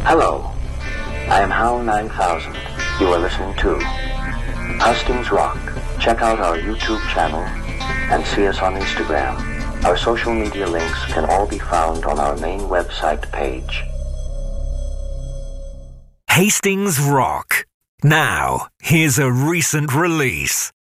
Hello, I am Hal 9000. You are listening to Hustings Rock. Check out our YouTube channel and see us on Instagram. Our social media links can all be found on our main website page. Hastings Rock. Now, here's a recent release.